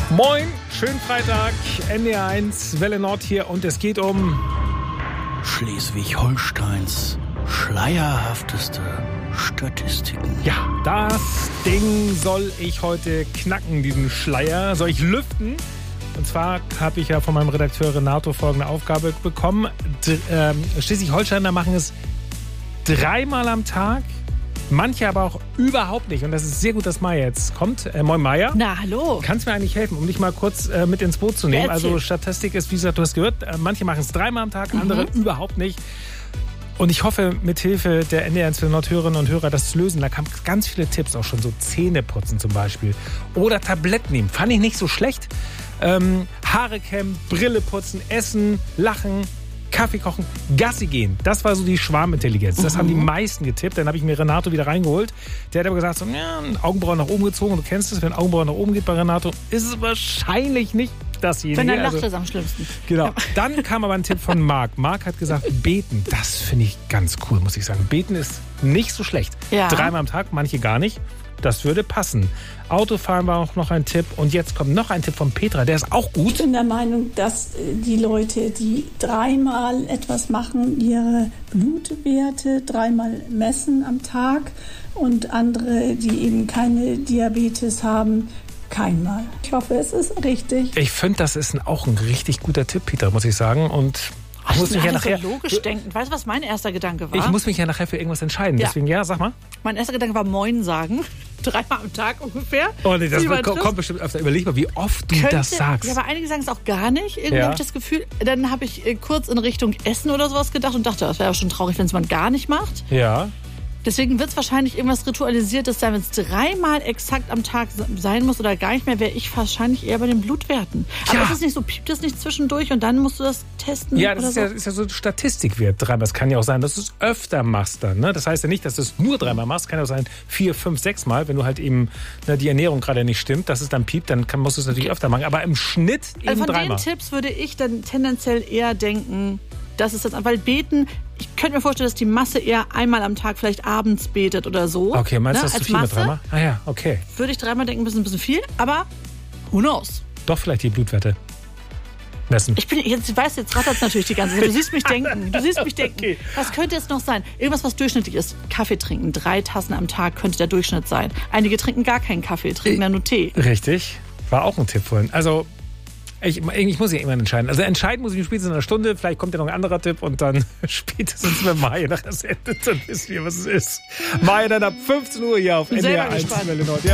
Moin, schönen Freitag, NDR1, Welle Nord hier und es geht um Schleswig-Holsteins schleierhafteste Statistiken. Ja, das Ding soll ich heute knacken, diesen Schleier, soll ich lüften. Und zwar habe ich ja von meinem Redakteur Renato folgende Aufgabe bekommen. Schleswig-Holsteiner machen es 3-mal am Tag. Manche aber auch überhaupt nicht. Und das ist sehr gut, dass Maja jetzt kommt. Moin Maja. Na, hallo. Kannst du mir eigentlich helfen, um dich mal kurz mit ins Boot zu nehmen? Ja, also Statistik ist, wie gesagt, du hast gehört, manche machen es 3-mal am Tag, andere überhaupt nicht. Und ich hoffe, mit Hilfe der NDR1 Nord-Hörerinnen und Hörer das zu lösen. Da kamen ganz viele Tipps, auch schon so Zähneputzen zum Beispiel. Oder Tabletten nehmen. Fand ich nicht so schlecht. Haare kämmen, Brille putzen, essen, lachen, Kaffee kochen, Gassi gehen. Das war so die Schwarmintelligenz. Das haben die meisten getippt. Dann habe ich mir Renato wieder reingeholt. Der hat aber gesagt, so, ja, Augenbrauen nach oben gezogen. Du kennst es, wenn Augenbrauen nach oben geht bei Renato, ist es wahrscheinlich nicht dasjenige. Wenn er lacht, ist am schlimmsten. Genau. Ja. Dann kam aber ein Tipp von Marc. Marc hat gesagt, beten. Das finde ich ganz cool, muss ich sagen. Beten ist nicht so schlecht. Ja. 3-mal am Tag, manche gar nicht. Das würde passen. Autofahren war auch noch ein Tipp. Und jetzt kommt noch ein Tipp von Petra, der ist auch gut. Ich bin der Meinung, dass die Leute, die 3-mal etwas machen, ihre Blutwerte 3-mal messen am Tag und andere, die eben keine Diabetes haben, keinmal. Ich hoffe, es ist richtig. Ich finde, das ist auch ein richtig guter Tipp, Petra, muss ich sagen. Und ich muss mich ja nachher so logisch denken. Weißt du, was mein erster Gedanke war? Ich muss mich ja nachher für irgendwas entscheiden. Ja. Deswegen, ja, sag mal. Mein erster Gedanke war Moin sagen. 3-mal am Tag ungefähr. Oh nee, das Wie man kommt bestimmt öfter. Überleg mal, wie oft du das sagst. Ja, aber einige sagen es auch gar nicht. Irgendwie Ja. habe ich das Gefühl, dann habe ich kurz in Richtung Essen oder sowas gedacht und dachte, das wäre ja schon traurig, wenn es man gar nicht macht. Ja. Deswegen wird es wahrscheinlich irgendwas Ritualisiertes sein. Wenn es 3-mal exakt am Tag sein muss oder gar nicht mehr, wäre ich wahrscheinlich eher bei den Blutwerten. Aber Ja. ist es nicht so, piept es nicht zwischendurch und dann musst du das testen? Ja, das oder ist ja so ein Statistikwert 3-mal. Es kann ja auch sein, dass du es öfter machst dann. Ne? Das heißt ja nicht, dass du es nur 3-mal machst. Kann ja auch sein 4, 5, 6-mal. Wenn du halt eben die Ernährung gerade nicht stimmt, dass es dann piept, dann musst du es natürlich öfter machen. Aber im Schnitt eben Also von 3-mal. den Tipps würde ich dann tendenziell eher denken, das ist das, weil beten, ich könnte mir vorstellen, dass die Masse eher 1-mal am Tag vielleicht abends betet oder so. Okay, meinst du, das ist als zu viel mit Masse 3-mal? Ah ja, okay. würde ich 3-mal denken, ein bisschen viel, aber who knows? Doch vielleicht die Blutwerte messen. Ich weiß, jetzt rattert es natürlich die ganze Zeit. Du siehst mich denken. Okay. Was könnte es noch sein? Irgendwas, was durchschnittlich ist. Kaffee trinken. 3 Tassen am Tag könnte der Durchschnitt sein. Einige trinken gar keinen Kaffee, trinken dann nur Tee. Richtig. War auch ein Tipp vorhin. Also, ich muss ja irgendwann entscheiden. Also entscheiden muss ich spätestens in einer Stunde. Vielleicht kommt ja noch ein anderer Tipp und dann spätestens mit Mai nach das Ende. Dann wissen wir, was es ist. Mai dann ab 15 Uhr hier auf Bin selber NDR1 gespannt. Welle Nord.